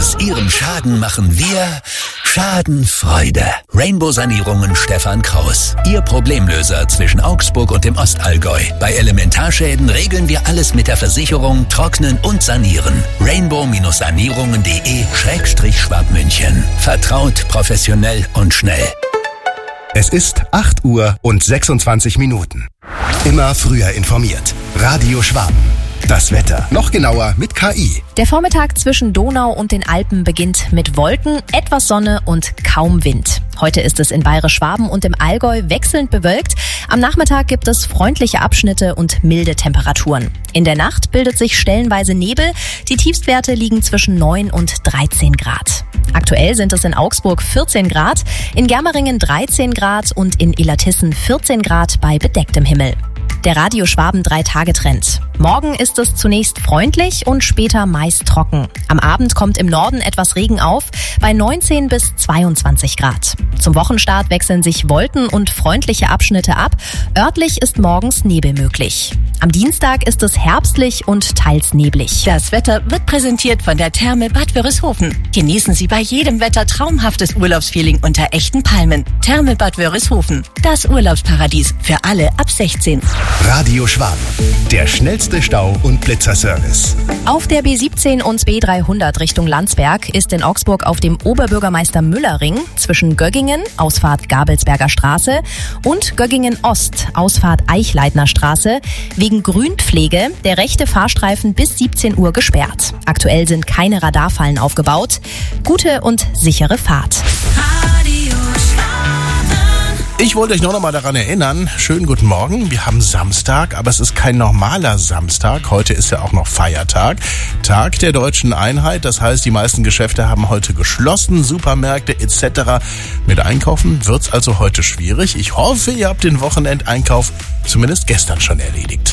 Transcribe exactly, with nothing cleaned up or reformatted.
Aus Ihrem Schaden machen wir Schadenfreude. Rainbow-Sanierungen Stefan Kraus. Ihr Problemlöser zwischen Augsburg und dem Ostallgäu. Bei Elementarschäden regeln wir alles mit der Versicherung, trocknen und sanieren. Rainbow-Sanierungen.de Schrägstrich Schwabmünchen. Vertraut, professionell und schnell. Es ist acht Uhr und sechsundzwanzig Minuten. Immer früher informiert. Radio Schwaben. Das Wetter. Noch genauer mit K I. Der Vormittag zwischen Donau und den Alpen beginnt mit Wolken, etwas Sonne und kaum Wind. Heute ist es in Bayerisch-Schwaben und im Allgäu wechselnd bewölkt. Am Nachmittag gibt es freundliche Abschnitte und milde Temperaturen. In der Nacht bildet sich stellenweise Nebel. Die Tiefstwerte liegen zwischen neun und dreizehn Grad. Aktuell sind es in Augsburg vierzehn Grad, in Germeringen dreizehn Grad und in Illertissen vierzehn Grad bei bedecktem Himmel. Der Radio Schwaben drei-Tage-Trend. Morgen ist es zunächst freundlich und später meist trocken. Am Abend kommt im Norden etwas Regen auf, bei neunzehn bis zweiundzwanzig Grad. Zum Wochenstart wechseln sich Wolken und freundliche Abschnitte ab. Örtlich ist morgens Nebel möglich. Am Dienstag ist es herbstlich und teils neblig. Das Wetter wird präsentiert von der Therme Bad Wörishofen. Genießen Sie bei jedem Wetter traumhaftes Urlaubsfeeling unter echten Palmen. Therme Bad Wörishofen, das Urlaubsparadies für alle ab sechzehn. Radio Schwaben, der schnellste Stau- und Blitzerservice. Auf der B siebzehn und B dreihundert Richtung Landsberg ist in Augsburg auf dem Oberbürgermeister-Müller-Ring zwischen Göggingen, Ausfahrt Gabelsberger Straße, und Göggingen Ost, Ausfahrt Eichleitner Straße, wegen Grünpflege der rechte Fahrstreifen bis siebzehn Uhr gesperrt. Aktuell sind keine Radarfallen aufgebaut. Gute und sichere Fahrt. Ich wollte euch noch einmal daran erinnern, schönen guten Morgen, wir haben Samstag, aber es ist kein normaler Samstag, heute ist ja auch noch Feiertag, Tag der Deutschen Einheit, das heißt, die meisten Geschäfte haben heute geschlossen, Supermärkte et cetera. Mit Einkaufen wird's also heute schwierig. Ich hoffe, ihr habt den Wochenendeinkauf zumindest gestern schon erledigt.